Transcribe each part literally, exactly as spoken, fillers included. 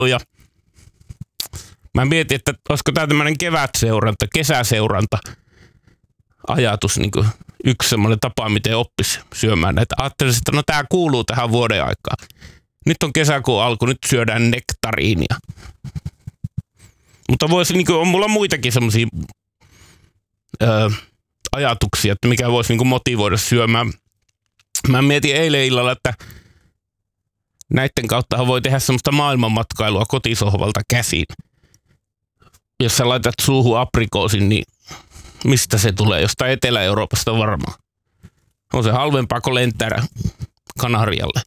Ja mä mietin, että olisiko tämä tämmöinen kevätseuranta, kesäseuranta ajatus, niin kuin yksi semmoinen tapa, miten oppisi syömään näitä. Ajattelin, että no tämä kuuluu tähän vuoden aikaan. Nyt on kesäkuun alku, nyt syödään nektariinia. Mutta voisi, niin kuin, on mulla muitakin semmoisia öö, ajatuksia, että mikä voisi niin kuin motivoida syömään. Mä mietin eilen illalla, että näiden kautta voi tehdä semmoista maailmanmatkailua kotisohvalta käsin. Jos sä laitat suuhun aprikoosin, niin mistä se tulee? Jostain Etelä-Euroopasta varmaan. On se halvempaa kuin lentää Kanarialle.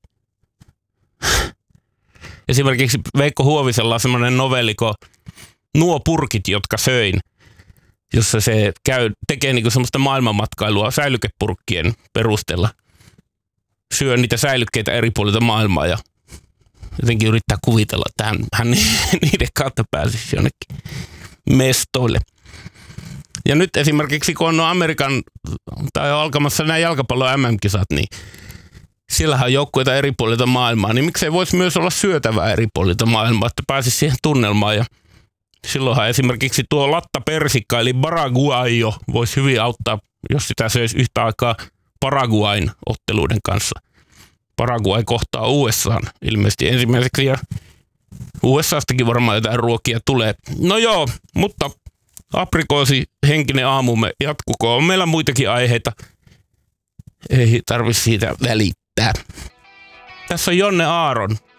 Esimerkiksi Veikko Huovisella on semmoinen novelli kuin Nuo purkit, jotka söin, jossa se käy, tekee niinku semmoista maailmanmatkailua säilykepurkkien perusteella. Syö niitä säilykkeitä eri puolilta maailmaa ja jotenkin yrittää kuvitella, että hän, hän niiden kautta pääsisi jonnekin mestoille. Ja nyt esimerkiksi kun on Amerikan, tai on alkamassa nämä jalkapallon M M-kisat, niin siellähän on joukkueita eri puolilta maailmaa, niin miksei voisi myös olla syötävää eri puolilta maailmaa, että pääsisi siihen tunnelmaan. Ja silloinhan esimerkiksi tuo lattapersikka, eli Paraguayo, voisi hyvin auttaa, jos sitä söisi yhtä aikaa Paraguain otteluiden kanssa. Paraguay kohtaa U S A:n ilmeisesti ensimmäiseksi, ja U S A:stakin varmaan jotain ruokia tulee. No joo, mutta aprikoosi henkinen aamumme jatkukoon. On meillä muitakin aiheita. Ei tarvitse siitä välittää. Tässä on Jonne Aaron.